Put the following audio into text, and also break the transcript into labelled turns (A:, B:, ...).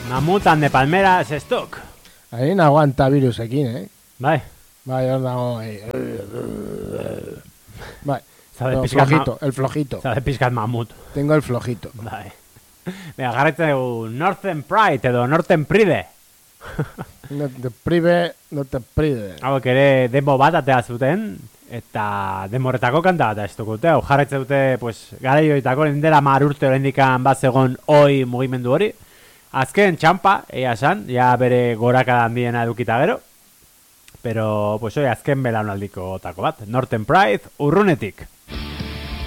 A: Mamut and the Palmeras Stock.
B: Ahí no aguanta virusekin,
A: Bai.
B: Bai, hor dago. Bai.
A: Sabe
B: No,
A: pizkat
B: flojito, el flojito.
A: Sabe pizkat mamut.
B: Tengo el flojito.
A: Bai. Venga, garretzen dugu Northern Pride edo Northern Pride.
B: No te prive.
A: Hauek ere demo bat atea zuten, eta demorretako kanta bat ez dute. Hau jarretzen dute, pues, garaioetako lendera 10 urte orendikan bat zegoen oi mugimendu hori. Azken txampa, ea esan, ja bere gorakada handiena edukita gero. Pero, pues, azken belaunaldiko otako bat. Northern Pride, urrunetik.